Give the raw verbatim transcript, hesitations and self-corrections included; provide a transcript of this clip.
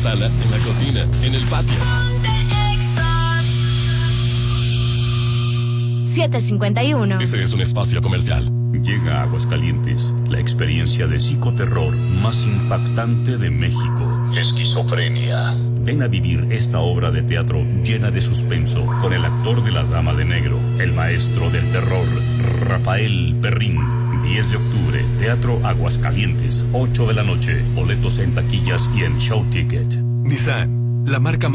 sala, en la cocina, en el patio. siete cincuenta y uno. Este es un espacio comercial. Llega a Aguascalientes la experiencia de psicoterror más impactante de México. Esquizofrenia. Ven a vivir esta obra de teatro llena de suspenso con el actor de La Dama de Negro, el maestro del terror, Rafael Perrín. diez de octubre, Teatro Aguascalientes, ocho de la noche. Boletos en taquillas y en Show Ticket. Nissan, la marca